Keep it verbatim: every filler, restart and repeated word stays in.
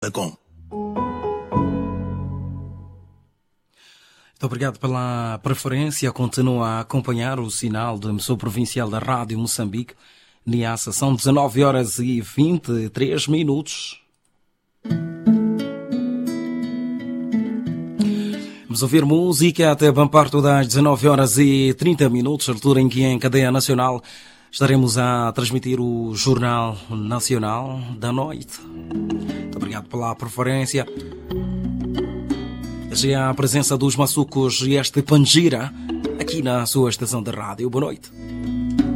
ponto com. Muito obrigado pela preferência. Continua a acompanhar o sinal da emissora provincial da Rádio Moçambique. Niassa, são dezenove horas e vinte e três minutos. Vamos ouvir música até bem perto das dezenove horas e trinta minutos, altura em que em cadeia nacional estaremos a transmitir o Jornal Nacional da Noite. Muito obrigado pela preferência. Já a presença dos maçucos e este Pangira aqui na sua estação de rádio. Boa noite.